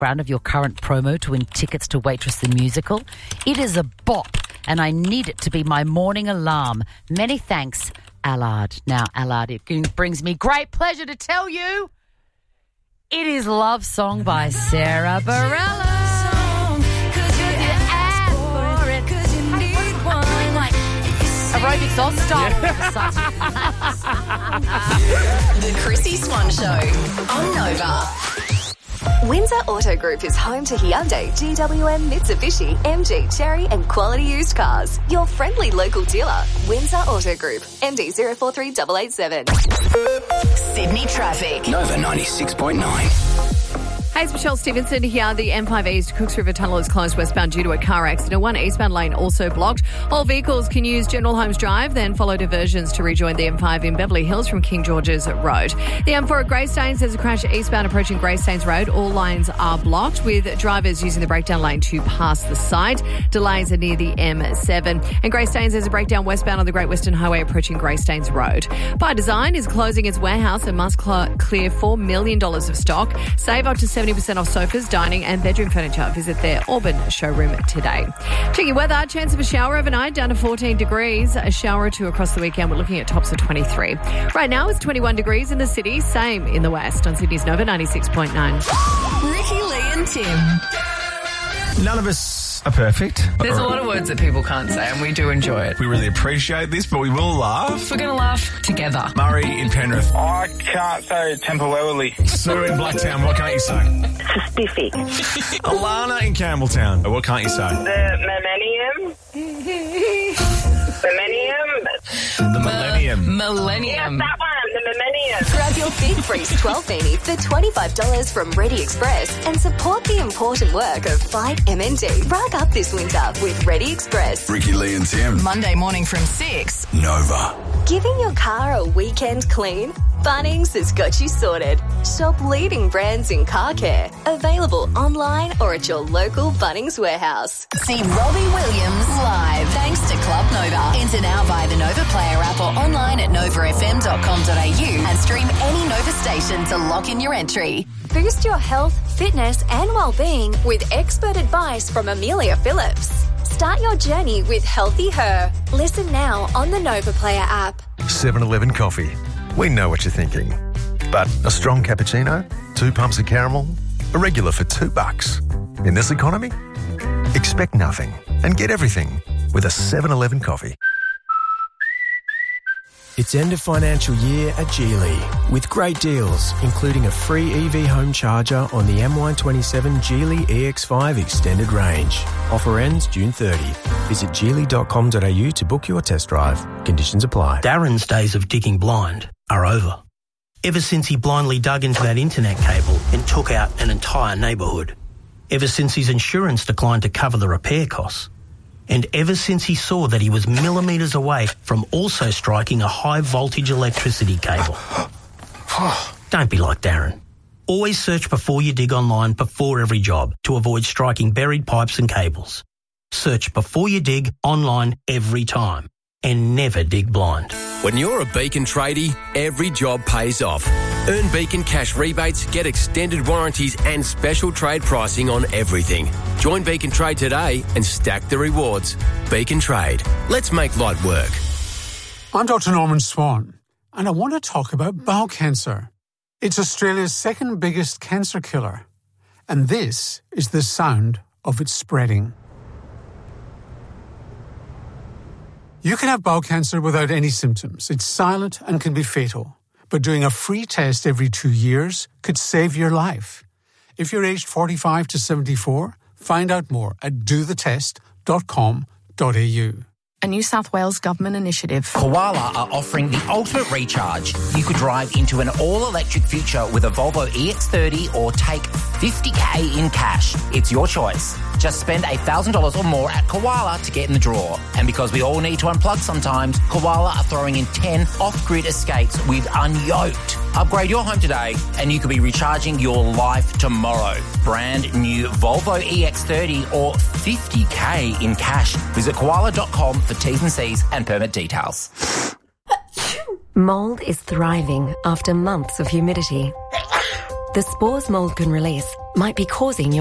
background of your current promo to win tickets to Waitress the Musical. It is a bop, and I need it to be my morning alarm. Many thanks, Allard. Now, Allard, it brings me great pleasure to tell you it is Love Song by Sarah Bareilles. Aerobics all style all of a sudden. The Chrissy Swan Show on Nova. Windsor Auto Group is home to Hyundai, GWM, Mitsubishi, MG, Chery and quality used cars. Your friendly local dealer, Windsor Auto Group, MD 043887. Sydney traffic. Nova 96.9. Hey, it's Michelle Stevenson here. The M5 East Cooks River Tunnel is closed westbound due to a car accident. One eastbound lane also blocked. All vehicles can use General Holmes Drive, then follow diversions to rejoin the M5 in Beverly Hills from King George's Road. The M4 at Greystanes, there's a crash eastbound approaching Greystanes Road. All lines are blocked with drivers using the breakdown lane to pass the site. Delays are near the M7. And Greystanes, there's a breakdown westbound on the Great Western Highway approaching Greystanes Road. By Design is closing its warehouse and must clear $4 million of stock. Save up to 70% off sofas, dining and bedroom furniture. Visit their Auburn showroom today. Checking weather, chance of a shower overnight down to 14 degrees. A shower or two across the weekend. We're looking at tops of 23. Right now it's 21 degrees in the city, same in the west on Sydney's Nova 96.9. Ricky, Lee and Tim. None of us are perfect. There's a lot of words that people can't say, and we do enjoy it. We really appreciate this, but we will laugh. We're going to laugh together. Murray in Penrith. I can't say temporarily. Sue in Blacktown, what can't you say? Specific. Alana in Campbelltown, what can't you say? The millennium. The millennium. Millennium. That one, the millennium. Grab your Big Freeze 12 beanie for $25 from Ready Express and support the important work of Fight MND. Rug up this winter with Ready Express. Ricky, Lee and Tim. Monday morning from 6. Nova. Giving your car a weekend clean? Bunnings has got you sorted. Shop leading brands in car care. Available online or at your local Bunnings warehouse. See Robbie Williams live thanks to Club Nova. Enter now via the Nova Player app or online at novafm.com.au and stream any Nova station to lock in your entry. Boost your health, fitness and well-being with expert advice from Amelia Phillips. Start your journey with Healthy Her. Listen now on the Nova Player app. 7-Eleven coffee. We know what you're thinking. But a strong cappuccino, 2 pumps of caramel, a regular for $2. In this economy, expect nothing and get everything with a 7-Eleven coffee. It's end of financial year at Geely with great deals, including a free EV home charger on the MY27 Geely EX5 extended range. Offer ends June 30. Visit geely.com.au to book your test drive. Conditions apply. Darren's days of digging blind are over. Ever since he blindly dug into that internet cable and took out an entire neighbourhood. Ever since his insurance declined to cover the repair costs. And ever since he saw that he was millimetres away from also striking a high-voltage electricity cable. Don't be like Darren. Always search before you dig online before every job to avoid striking buried pipes and cables. Search before you dig online every time. And never dig blind. When you're a Beacon tradie, every job pays off. Earn Beacon cash rebates, get extended warranties and special trade pricing on everything. Join Beacon Trade today and stack the rewards. Beacon Trade. Let's make light work. I'm Dr. Norman Swan, and I want to talk about bowel cancer. It's Australia's second biggest cancer killer, and this is the sound of it spreading. You can have bowel cancer without any symptoms. It's silent and can be fatal. But doing a free test every 2 years could save your life. If you're aged 45 to 74, find out more at dothetest.com.au. A New South Wales government initiative. Koala are offering the ultimate recharge. You could drive into an all-electric future with a Volvo EX30 or take $50,000 in cash. It's your choice. Just spend $1,000 or more at Koala to get in the draw. And because we all need to unplug sometimes, Koala are throwing in 10 off-grid escapes with Unyoked. Upgrade your home today and you could be recharging your life tomorrow. Brand new Volvo EX30 or $50,000 in cash. Visit koala.com for T's and C's and permit details. Mold is thriving after months of humidity. The spores mold can release might be causing your